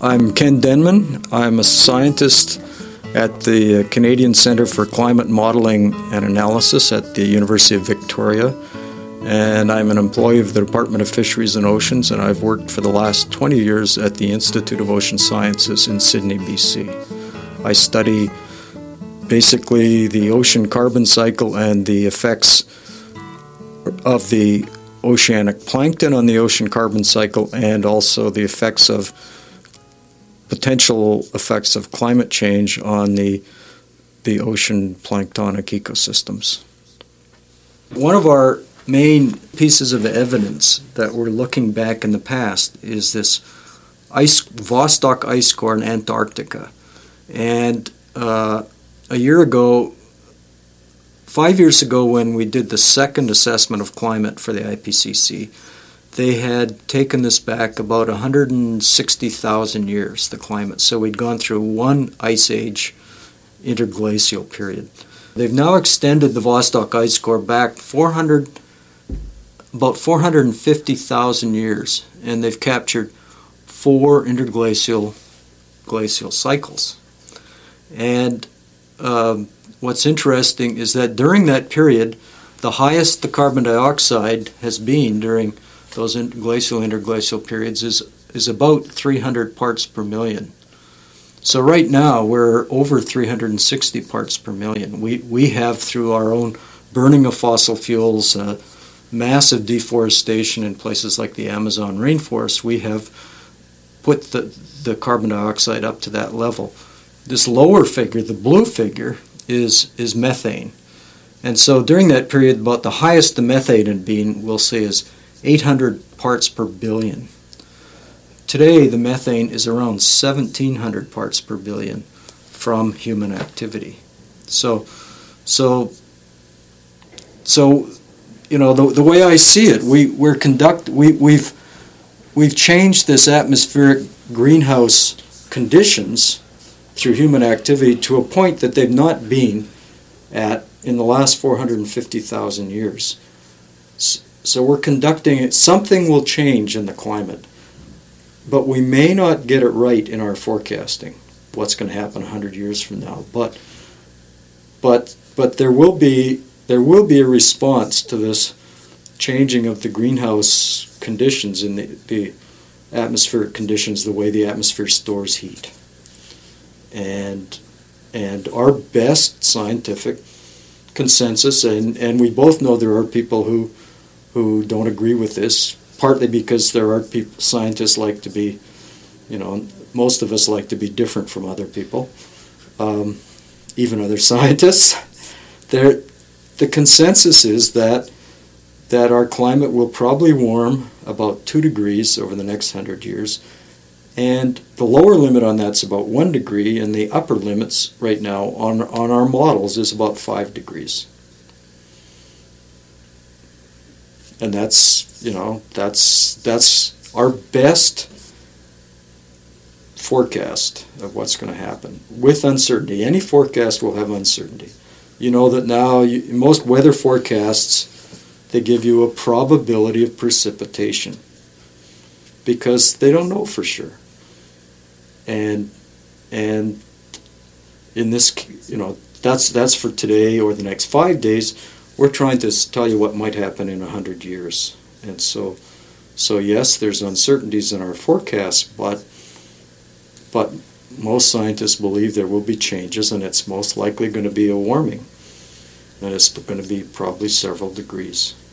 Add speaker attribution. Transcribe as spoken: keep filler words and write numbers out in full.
Speaker 1: I'm Ken Denman. I'm a scientist at the Canadian Centre for Climate Modelling and Analysis at the University of Victoria, and I'm an employee of the Department of Fisheries and Oceans, and I've worked for the last twenty years at the Institute of Ocean Sciences in Sydney, B C. I study basically the ocean carbon cycle and the effects of the oceanic plankton on the ocean carbon cycle, and also the effects of potential effects of climate change on the the ocean planktonic ecosystems. One of our main pieces of evidence that we're looking back in the past is this ice Vostok ice core in Antarctica. And uh, a year ago, five years ago when we did the second assessment of climate for the I P C C, they had taken this back about one hundred sixty thousand years, the climate. So we'd gone through one ice age interglacial period. They've now extended the Vostok ice core back four hundred, about four hundred fifty thousand years, and they've captured four interglacial glacial cycles. And um, what's interesting is that during that period, the highest the carbon dioxide has been during those glacial interglacial periods is is about three hundred parts per million. So right now we're over three hundred sixty parts per million. We we have, through our own burning of fossil fuels, uh, massive deforestation in places like the Amazon rainforest, we have put the the carbon dioxide up to that level. This lower figure, the blue figure, is is methane. And so during that period, about the highest the methane had been, we'll say, is eight hundred parts per billion. Today, the methane is around seventeen hundred parts per billion from human activity. So, so, so, you know, the, the way I see it, we we're conduct we we've we've changed this atmospheric greenhouse conditions through human activity to a point that they've not been at in the last four hundred fifty thousand years. So we're conducting it. Something will change in the climate, but we may not get it right in our forecasting, what's going to happen one hundred years from now. But but but there will be there will be a response to this changing of the greenhouse conditions in the, the atmospheric conditions, the way the atmosphere stores heat. And and our best scientific consensus, and, and we both know there are people who who don't agree with this, partly because there are people, scientists like to be, you know, most of us like to be different from other people, um, even other scientists. There, the consensus is that that our climate will probably warm about two degrees over the next hundred years, and the lower limit on that's about one degree, and the upper limits right now on on our models is about five degrees. And that's, you know, that's that's our best forecast of what's going to happen with uncertainty. Any forecast will have uncertainty. You know that now you, most weather forecasts, they give you a probability of precipitation because they don't know for sure. And and in this, you know, that's that's for today or the next five days. We're trying to tell you what might happen in a hundred years, and so, so yes, there's uncertainties in our forecasts, but, but most scientists believe there will be changes, and it's most likely going to be a warming, and it's going to be probably several degrees.